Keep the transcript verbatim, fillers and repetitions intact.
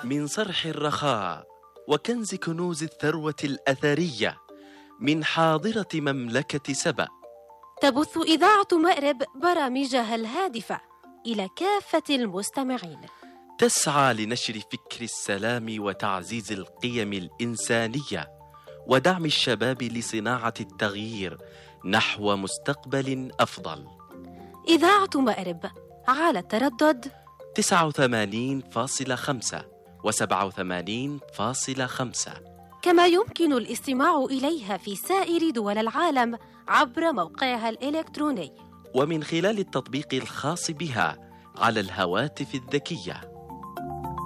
من صرح الرخاء وكنز كنوز الثروة الأثرية من حاضرة مملكة سبأ، تبث إذاعة مأرب برامجها الهادفة إلى كافة المستمعين، تسعى لنشر فكر السلام وتعزيز القيم الإنسانية ودعم الشباب لصناعة التغيير نحو مستقبل أفضل. إذاعة مأرب على التردد تسعة وثمانين فاصلة خمسة وسبعة وثمانين فاصلة خمسة، كما يمكن الاستماع إليها في سائر دول العالم عبر موقعها الإلكتروني ومن خلال التطبيق الخاص بها على الهواتف الذكية.